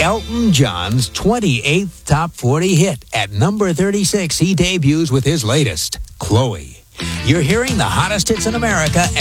Elton John's 28th Top 40 hit. At number 36, he debuts with his latest, Chloe. You're hearing the hottest hits in America